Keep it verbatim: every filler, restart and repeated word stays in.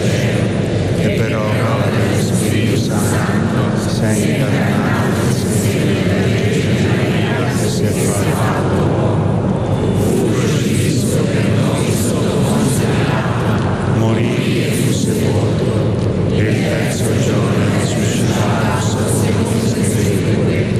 e per opera dello Spirito Santo, sei incarnato nel seno della Vergine Maria e si è fatto uomo, fu crocifisso per noi sotto Ponzio Pilato, morì e fu sepolto, e il terzo giorno